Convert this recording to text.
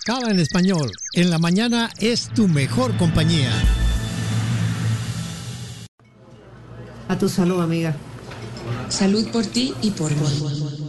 Cava en español. En la mañana es tu mejor compañía. A tu salud, amiga. Salud por ti y por mí.